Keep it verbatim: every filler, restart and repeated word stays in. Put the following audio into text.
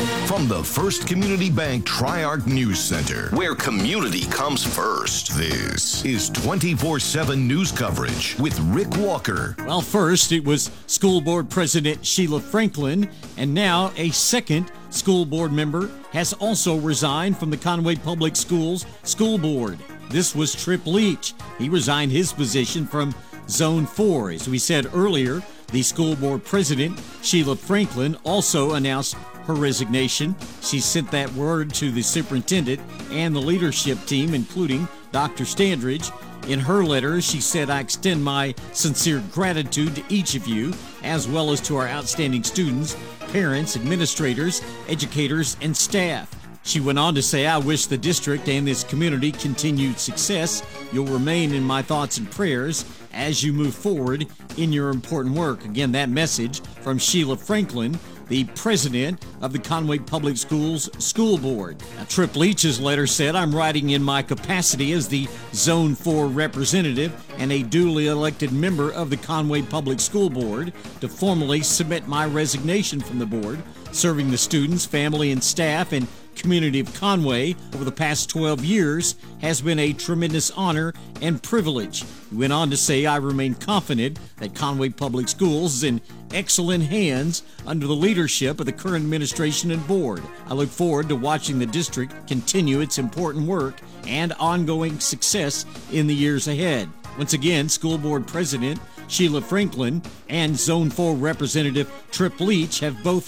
From the First Community Bank Tri-Arc News Center, where community comes first, this is twenty-four seven news coverage with Rick Walker. Well, first it was School Board President Sheila Franklin, and now a second school board member has also resigned from the Conway Public Schools School Board. This was Trip Leach. He resigned his position from Zone four. As we said earlier, the school board president, Sheila Franklin, also announced her resignation. She sent that word to the superintendent and the leadership team, including Doctor Standridge. In her letter, she said, "I extend my sincere gratitude to each of you, as well as to our outstanding students, parents, administrators, educators, and staff." She went on to say, "I wish the district and this community continued success. You'll remain in my thoughts and prayers as you move forward in your important work." Again, that message from Sheila Franklin, the president of the Conway Public Schools School Board. Now, Trip Leach's letter said, "I'm writing in my capacity as the Zone four representative and a duly elected member of the Conway Public School Board to formally submit my resignation from the board, serving the students, family, and staff and community of Conway over the past twelve years has been a tremendous honor and privilege." He went on to say, "I remain confident that Conway Public Schools is in excellent hands under the leadership of the current administration and board. I look forward to watching the district continue its important work and ongoing success in the years ahead." Once again, School Board President Sheila Franklin and Zone four Representative Trip Leach have both